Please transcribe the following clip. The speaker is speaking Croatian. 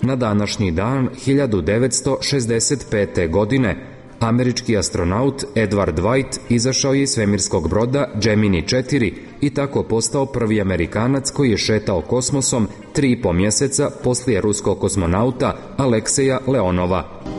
Na današnji dan 1965. godine američki astronaut Edward White izašao je iz svemirskog broda Gemini 4 i tako postao prvi Amerikanac koji je šetao kosmosom 3,5 mjeseca poslije ruskog kosmonauta Alekseja Leonova.